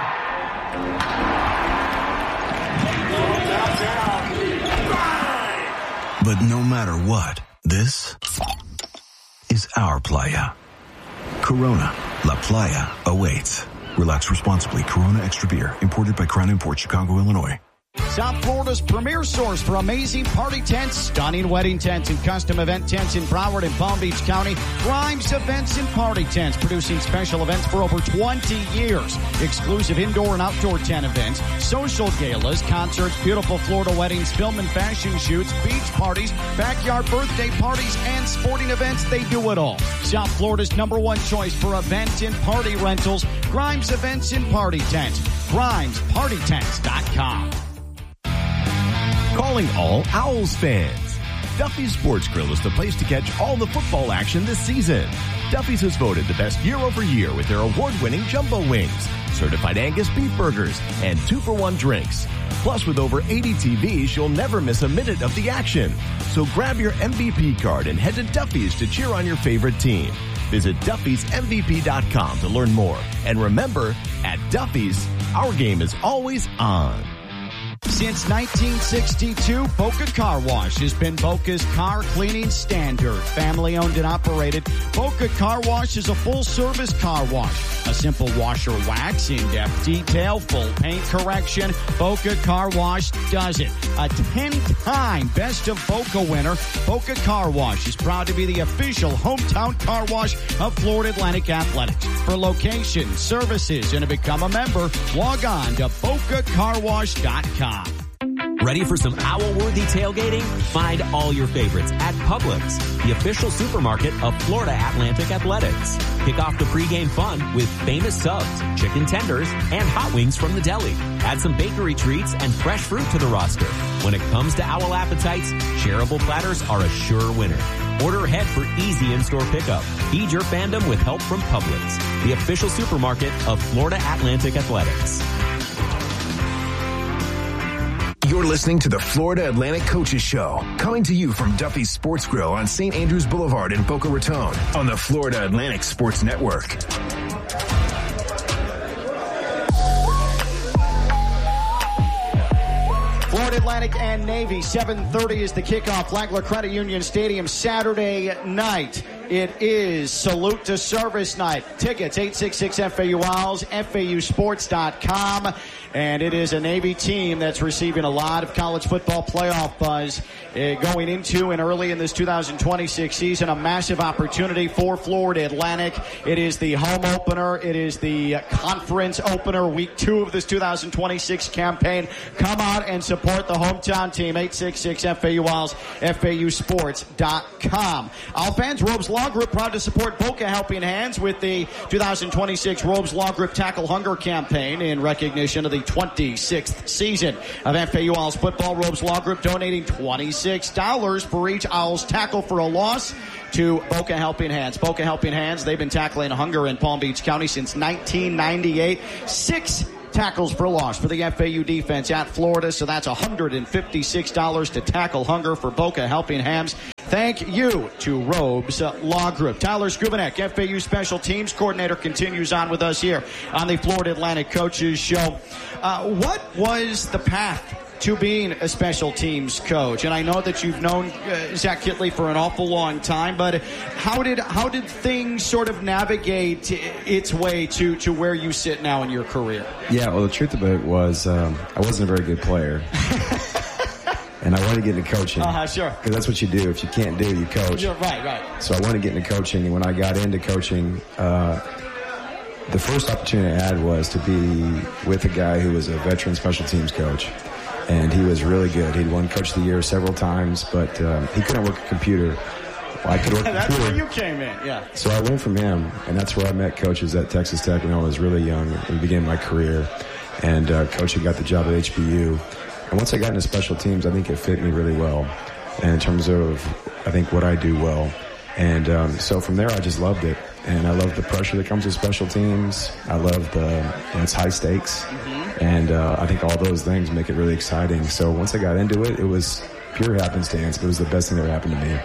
But no matter what, this is our Playa. Corona, La Playa awaits. Relax responsibly. Corona Extra Beer, imported by Crown Imports, Chicago, Illinois. South Florida's premier source for amazing party tents, stunning wedding tents, and custom event tents in Broward and Palm Beach County. Grimes Events and Party Tents, producing special events for over 20 years. Exclusive indoor and outdoor tent events, social galas, concerts, beautiful Florida weddings, film and fashion shoots, beach parties, backyard birthday parties, and sporting events. They do it all. South Florida's #1 choice for event and party rentals. Grimes Events and Party Tents. GrimesPartyTents.com. Calling all Owls fans. Duffy's Sports Grill is the place to catch all the football action this season. Duffy's is voted the best year over year with their award-winning jumbo wings, certified Angus beef burgers, and 2-for-1 drinks. Plus, with over 80 TVs, you'll never miss a minute of the action. So grab your MVP card and head to Duffy's to cheer on your favorite team. Visit Duffy'sMVP.com to learn more. And remember, at Duffy's, our game is always on. Since 1962, Boca Car Wash has been Boca's car cleaning standard. Family owned and operated, Boca Car Wash is a full-service car wash. A simple washer wax, in-depth detail, full paint correction. Boca Car Wash does it. A 10-time Best of Boca winner, Boca Car Wash is proud to be the official hometown car wash of Florida Atlantic Athletics. For locations, services, and to become a member, log on to BocaCarWash.com. Ready for some owl-worthy tailgating? Find all your favorites at Publix, the official supermarket of Florida Atlantic Athletics. Kick off the pregame fun with famous subs, chicken tenders, and hot wings from the deli. Add some bakery treats and fresh fruit to the roster. When it comes to owl appetites, shareable platters are a sure winner. Order ahead for easy in-store pickup. Feed your fandom with help from Publix, the official supermarket of Florida Atlantic Athletics. You're listening to the Florida Atlantic Coaches Show, coming to you from Duffy's Sports Grill on St. Andrews Boulevard in Boca Raton on the Florida Atlantic Sports Network. Florida Atlantic and Navy, 7:30 is the kickoff. Flagler Credit Union Stadium Saturday night. It is Salute to Service Night. Tickets, 866-FAU-OWLS, FAUsports.com. And it is a Navy team that's receiving a lot of college football playoff buzz going into and early in this 2026 season. A massive opportunity for Florida Atlantic. It is the home opener. It is the conference opener, week 2 of this 2026 campaign. Come out and support the hometown team, 866-FAU-OWLS, FAUsports.com. Owl fans, Robes Law Group proud to support Boca Helping Hands with the 2026 Robes Law Group Tackle Hunger campaign in recognition of the 26th season of FAU-Owls football. Robes Law Group donating $26 for each Owls tackle for a loss to Boca Helping Hands. Boca Helping Hands, they've been tackling hunger in Palm Beach County since 1998. 6 tackles for loss for the FAU defense at Florida, so that's $156 to tackle hunger for Boca Helping Hands. Thank you to Robes Law Group. Tyler Skubanek, FAU Special Teams Coordinator, continues on with us here on the Florida Atlantic Coaches Show. What was the path to being a special teams coach? And I know that you've known Zach Kittley for an awful long time, but how did things sort of navigate its way to where you sit now in your career? Yeah, well, the truth of it was I wasn't a very good player. And I wanted to get into coaching. Sure. Because that's what you do. If you can't do, you coach. You're right. So I wanted to get into coaching. And when I got into coaching, the first opportunity I had was to be with a guy who was a veteran special teams coach. And he was really good. He'd won Coach of the Year several times, but he couldn't work a computer. Well, I could work a computer. That's where you came in, yeah. So I went from him, and that's where I met coaches at Texas Tech when I was really young at the beginning of my career. And Coach had got the job at HBU. And once I got into special teams, I think it fit me really well. And in terms of, I think, what I do well. And so from there, I just loved it. And I love the pressure that comes with special teams. I love it's high stakes. Mm-hmm. And I think all those things make it really exciting. So once I got into it, it was pure happenstance, but it was the best thing that ever happened to me.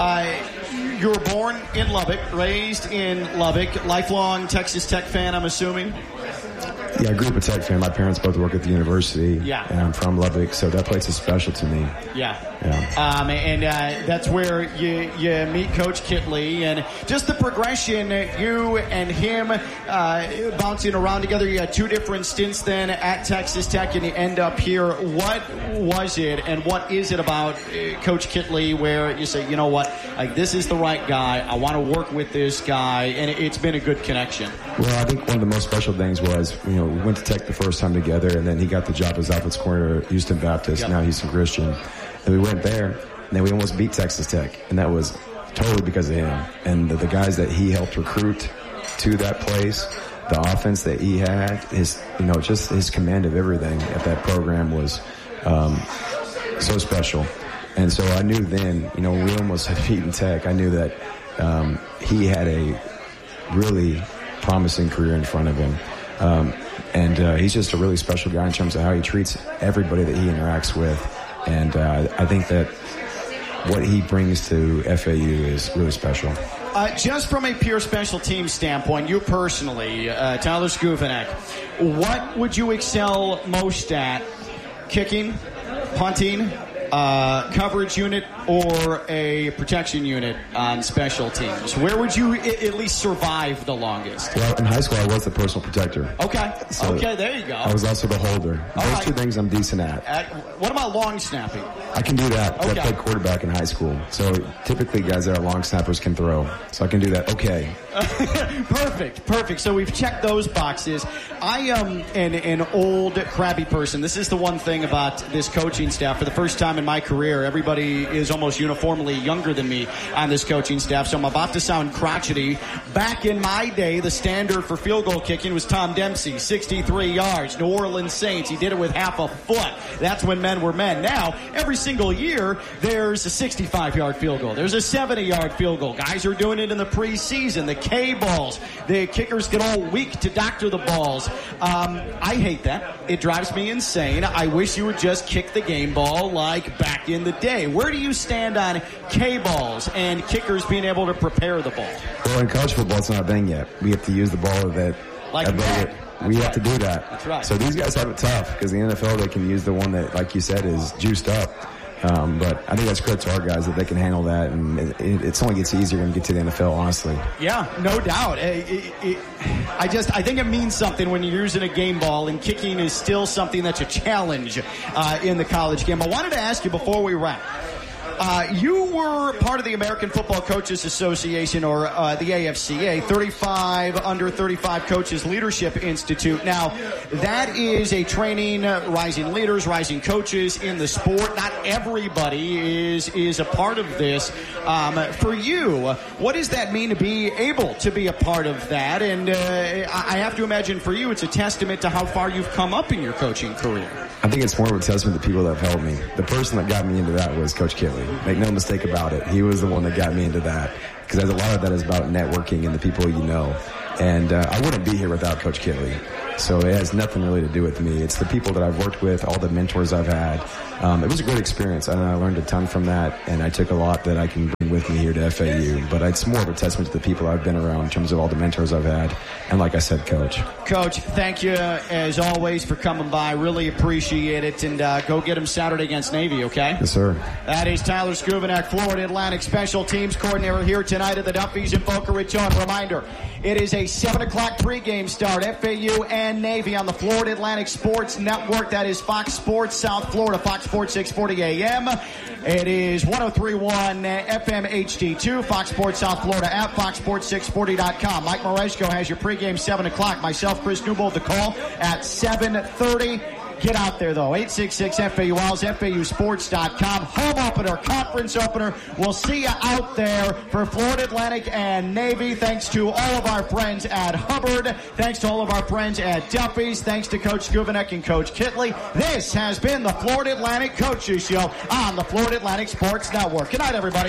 You were born in Lubbock, raised in Lubbock, lifelong Texas Tech fan, I'm assuming? Yeah, I grew up a Tech fan. My parents both work at the university. Yeah. And I'm from Lubbock, so that place is special to me. Yeah. And that's where you meet Coach Kittley, and just the progression, you and him bouncing around together. You had 2 different stints then at Texas Tech, and you end up here. What was it, and what is it about Coach Kittley where you say, you know what, like, this is the right guy. I want to work with this guy, and it's been a good connection. Well, I think one of the most special things was, we went to Tech the first time together, and then he got the job as offensive coordinator at Houston Baptist, now Houston Christian. And we went there, and then we almost beat Texas Tech, and that was totally because of him. And the guys that he helped recruit to that place, the offense that he had, just his command of everything at that program was so special. And so I knew then, when we almost had beaten Tech, I knew that he had a really promising career in front of him. And he's just a really special guy in terms of how he treats everybody that he interacts with. And I think that what he brings to FAU is really special. Just from a pure special team standpoint, you personally, Tyler Skubanek, what would you excel most at kicking, punting, coverage unit, or a protection unit on special teams? Where would you at least survive the longest? Well, in high school, I was the personal protector. Okay. So okay, there you go. I was also the holder. Those two things I'm decent at. What about long snapping? I can do that. Okay. I played quarterback in high school. So typically guys that are long snappers can throw. So I can do that. Okay. Perfect. So we've checked those boxes. I am an old, crabby person. This is the one thing about this coaching staff. For the first time in my career, everybody is almost uniformly younger than me on this coaching staff, so I'm about to sound crotchety. Back in my day, the standard for field goal kicking was Tom Dempsey, 63 yards. New Orleans Saints, he did it with half a foot. That's when men were men. Now, every single year, there's a 65-yard field goal. There's a 70-yard field goal. Guys are doing it in the preseason. The K-balls. The kickers get all weak to doctor the balls. I hate that. It drives me insane. I wish you would just kick the game ball like back in the day. Where do you stand on K-balls and kickers being able to prepare the ball? Well, in college football, it's not a thing yet. We have to use the ball that... We have to do that. That's right. So these guys have it tough because the NFL, they can use the one that, like you said, is juiced up. But I think that's credit to our guys that they can handle that, and it only gets easier when you get to the NFL, honestly. Yeah, no doubt. I think it means something when you're using a game ball, and kicking is still something that's a challenge in the college game. I wanted to ask you before we wrap. You were part of the American Football Coaches Association, or the AFCA, 35 Under 35 Coaches Leadership Institute. Now, that is a training rising leaders, rising coaches in the sport. Not everybody is a part of this. For you, what does that mean to be able to be a part of that? And I have to imagine for you, it's a testament to how far you've come up in your coaching career. I think it's more of a testament to people that have helped me. The person that got me into that was Coach Kitley. Make no mistake about it. He was the one that got me into that, because a lot of that is about networking and the people you know. And I wouldn't be here without Coach Kitley. So it has nothing really to do with me. It's the people that I've worked with, all the mentors I've had. It was a great experience, and I learned a ton from that, and I took a lot that I can bring with me here to FAU. But it's more of a testament to the people I've been around in terms of all the mentors I've had. And like I said, Coach. Coach, thank you, as always, for coming by. Really appreciate it. And go get him Saturday against Navy, okay? Yes, sir. That is Tyler Skuvenak, Florida Atlantic Special Teams Coordinator, here tonight at the Duffys in Boca Raton. Reminder, it is a 7 o'clock pregame start. FAU and Navy on the Florida Atlantic Sports Network. That is Fox Sports South Florida, Fox Sports 640 AM. It is 103.1 FM HD2, Fox Sports South Florida app, foxsports640.com. Mike Maresco has your pregame 7 o'clock. Myself, Chris Newbold, the call at 7:30. Get out there, though. 866-FAU-Owls, FAUsports.com. Home opener, conference opener. We'll see you out there for Florida Atlantic and Navy. Thanks to all of our friends at Hubbard. Thanks to all of our friends at Duffy's. Thanks to Coach Skuvenak and Coach Kitley. This has been the Florida Atlantic Coaches Show on the Florida Atlantic Sports Network. Good night, everybody.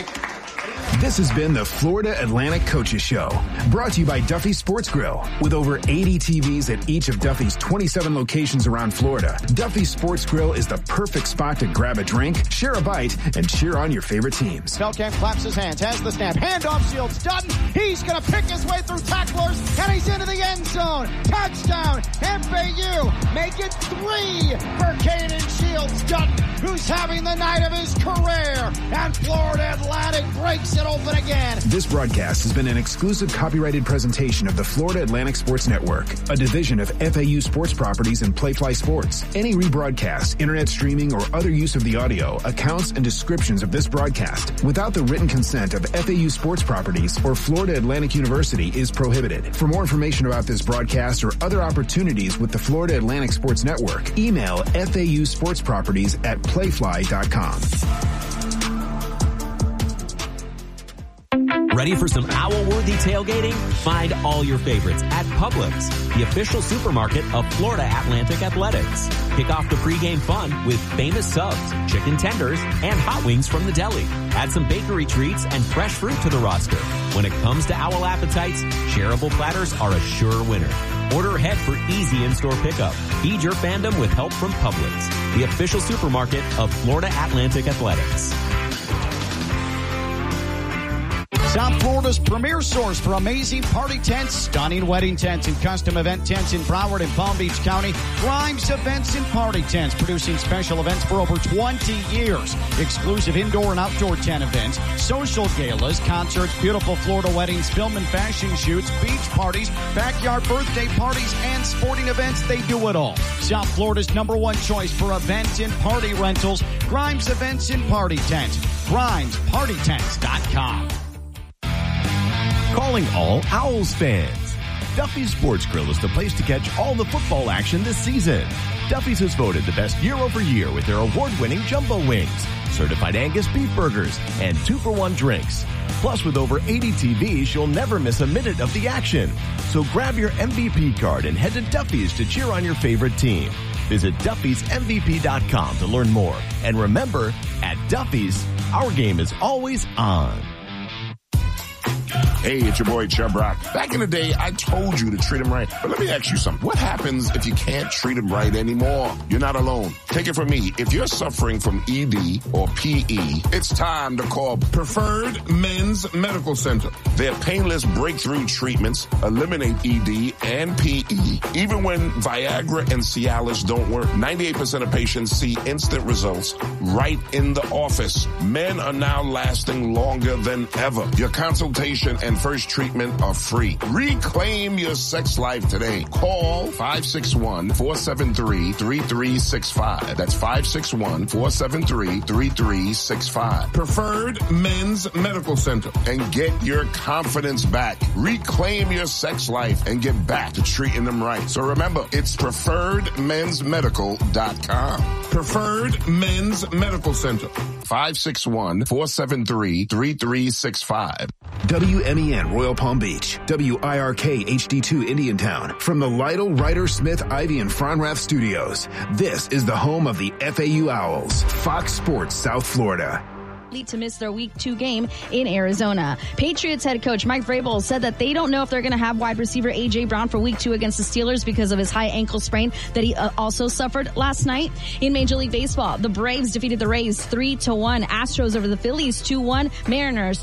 This has been the Florida Atlantic Coaches Show, brought to you by Duffy's Sports Grill. With over 80 TVs at each of Duffy's 27 locations around Florida, Duffy's Sports Grill is the perfect spot to grab a drink, share a bite, and cheer on your favorite teams. Feldkamp claps his hands, has the snap, handoff, Shields, Dutton. He's going to pick his way through tacklers, and he's into the end zone. Touchdown, FAU. Make it 3 for Caden Shields Dutton, who's having the night of his career. And Florida Atlantic breaks it open again. This broadcast has been an exclusive copyrighted presentation of the Florida Atlantic Sports Network, a division of FAU Sports Properties and Playfly Sports. Any rebroadcast, internet streaming, or other use of the audio, accounts, and descriptions of this broadcast without the written consent of FAU Sports Properties or Florida Atlantic University is prohibited. For more information about this broadcast or other opportunities with the Florida Atlantic Sports Network, email FAUsportsproperties@playfly.com. Ready for some owl-worthy tailgating? Find all your favorites at Publix, the official supermarket of Florida Atlantic Athletics. Kick off the pregame fun with famous subs, chicken tenders, and hot wings from the deli. Add some bakery treats and fresh fruit to the roster. When it comes to owl appetites, shareable platters are a sure winner. Order ahead for easy in-store pickup. Feed your fandom with help from Publix, the official supermarket of Florida Atlantic Athletics. South Florida's premier source for amazing party tents, stunning wedding tents, and custom event tents in Broward and Palm Beach County. Grimes Events and Party Tents, producing special events for over 20 years. Exclusive indoor and outdoor tent events, social galas, concerts, beautiful Florida weddings, film and fashion shoots, beach parties, backyard birthday parties, and sporting events. They do it all. South Florida's #1 choice for event and party rentals. Grimes Events and Party Tents. GrimesPartyTents.com. Calling all Owls fans. Duffy's Sports Grill is the place to catch all the football action this season. Duffy's is voted the best year over year with their award-winning jumbo wings, certified Angus beef burgers, and 2-for-1 drinks. Plus, with over 80 TVs, you'll never miss a minute of the action. So grab your MVP card and head to Duffy's to cheer on your favorite team. Visit Duffy'sMVP.com to learn more. And remember, at Duffy's, our game is always on. Hey, it's your boy Chubb Rock. Back in the day, I told you to treat him right. But let me ask you something. What happens if you can't treat him right anymore? You're not alone. Take it from me. If you're suffering from ED or PE, it's time to call Preferred Men's Medical Center. Their painless breakthrough treatments eliminate ED and PE. Even when Viagra and Cialis don't work, 98% of patients see instant results right in the office. Men are now lasting longer than ever. Your consultation and first treatment are free. Reclaim your sex life today. Call 561-473-3365. That's 561-473-3365. Preferred Men's Medical Center. And get your confidence back. Reclaim your sex life and get back to treating them right. So remember, it's preferredmensmedical.com. Preferred Men's Medical Center. 561-473-3365. WMEN Royal Palm Beach, WIRK HD2 Indiantown. From the Lytle, Ryder, Smith, Ivy, and Fronrath studios, this is the home of the FAU Owls, Fox Sports South Florida. To miss their Week 2 game in Arizona. Patriots head coach Mike Vrabel said that they don't know if they're going to have wide receiver A.J. Brown for Week 2 against the Steelers because of his high ankle sprain that he also suffered last night. In Major League Baseball, the Braves defeated the Rays 3-1. Astros over the Phillies 2-1. Mariners